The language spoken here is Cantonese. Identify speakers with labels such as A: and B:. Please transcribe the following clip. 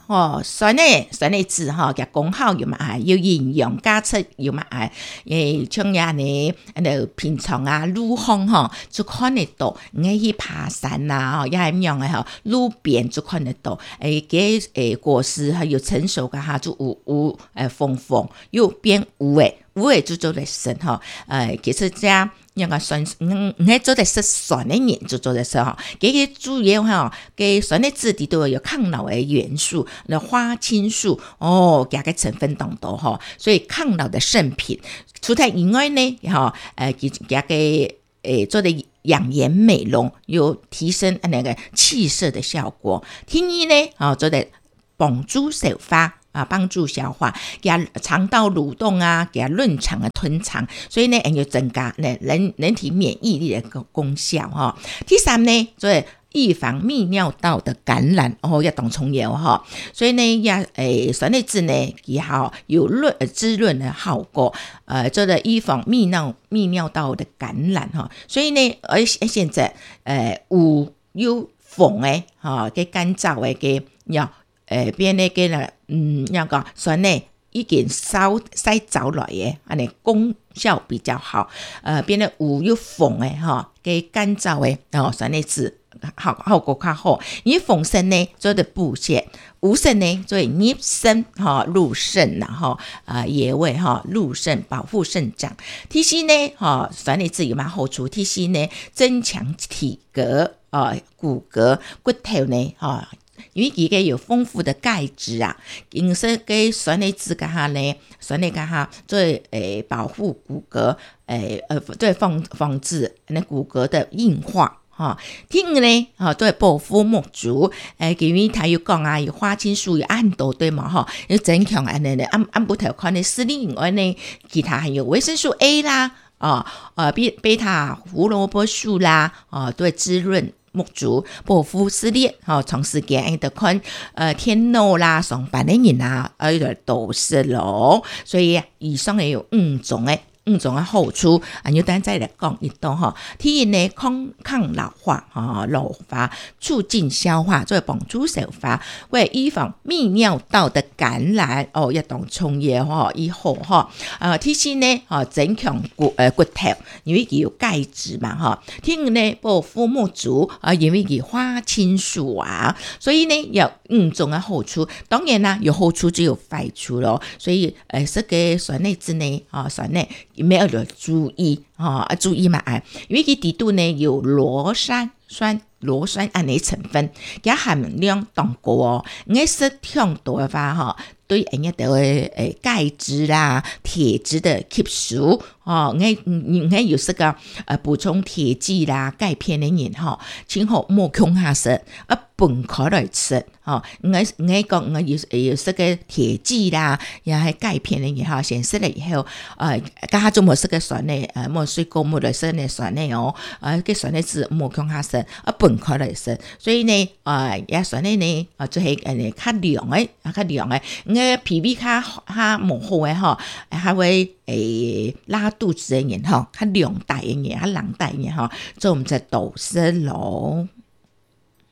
A: 酸的字加功效又嘛有营养价值又嘛像呢平常路况就看得到，去爬山啦也係咁樣嘅路邊就看得到果實有成熟嘅就有豐又變有嘅就做得成其實這樣樣個酸做得是酸的人就做得是佢主要佢酸的質地都有抗老的元素，花青素佢嘅成分當中所以抗老的聖品。除此以外呢佢嘅做得養顏美容，有提升那個氣色的效果。第二呢做得幫助消化幫助消化，給腸道蠕動給潤腸吞腸，所以呢要增加人體免疫力的功效第三呢做預防泌尿道的感染要當重要所以呢酸類質呢也好有滋潤的效果做的預防泌尿道的感染所以呢現在有縫嘅乾燥嘅要變呢個那個酸呢已經燒走來嘅功效比較好變得有縫嘅乾燥嘅酸類質效果較好，因為豐盛呢做的補血，無腎呢做入腎入腎野味入腎保護腎臟。第四呢酸類質有乜好處？第四呢增強體格骨骼骨頭呢因為佢有豐富的鈣質因此嘅酸類質呢酸類做保護骨骼對防止骨骼的硬化第五呢都係保護目珠因為他有講有花青素有很多對嘛有增強按不頭看的視力以外呢其他還有維生素 A 啦貝塔胡蘿蔔素啦對滋潤目珠保護視力長時間的看天老啦上班的人都是咯，所以以上也有5種的好處要等再來講一道第一呢抗老化促進消化做幫助消化為預防泌尿道的感染一當重要以後第四呢增強骨頭因為佢有鈣質嘛第五呢保護目珠因為佢花青素所以呢有5種的好處，當然啦有好處就有壞處咯，所以這個酸類質呢酸類沒有要注意注意嘛因為佢底度呢有羅酸胺的成分，佢含量當高你食太多的話對人家的鈣質啦鐵質的吸收你有這個補充鐵劑啦鈣片的人請好莫空下食分開來吃你講你有這個鐵劑啦也係鈣片的人先食了以後加咗冇這個酸類冇水果冇來食的酸類個酸類是莫空下食分開來食，所以呢也酸類呢就係較涼的你脾胃較冇好的還會拉肚子的人較涼大的人較冷大的人做唔出倒食咯。